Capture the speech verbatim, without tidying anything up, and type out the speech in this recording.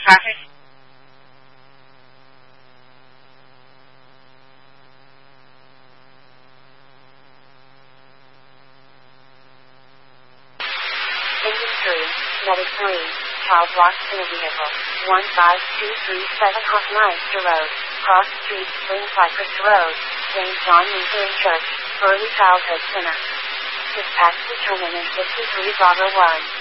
Traffic. Engine three, Medic three, child locked in a vehicle. one five two three seven Hoffmeister Road, Cross Street, Spring Cypress Road, Saint John Lutheran Church, Early Childhood Center. Dispatch determinant fifty-three Bravo one.